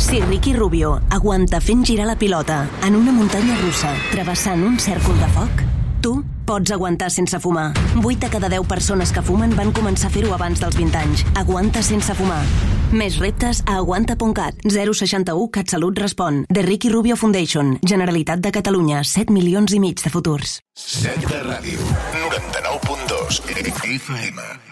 Si Ricky Rubio aguanta fent girar la pilota en una muntanya russa travessant un cèrcol de foc, tu pots aguantar sense fumar. 8 de cada 10 persones que fumen van començar a fer-ho abans dels 20 anys. Aguanta sense fumar. Més reptes a aguanta.cat. 061 CatSalut respon. The Ricky Rubio Foundation. Generalitat de Catalunya. 7 milions i mig de futurs. Set de ràdio. 99.2 FM.